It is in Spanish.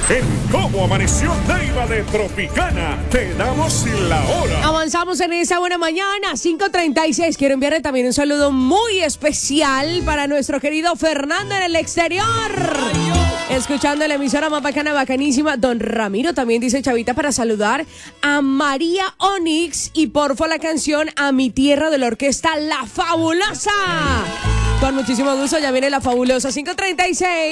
En Cómo Amaneció Neiva de Tropicana, te damos la hora. Avanzamos en esa buena mañana, 5:36. Quiero enviarle también un saludo muy especial para nuestro querido Fernando en el exterior. Escuchando la emisora más bacana, bacanísima. Don Ramiro también dice, Chavita, para saludar a María Onyx y porfa la canción A mi tierra de la orquesta La Fabulosa. Con muchísimo gusto, ya viene La Fabulosa, 5:36.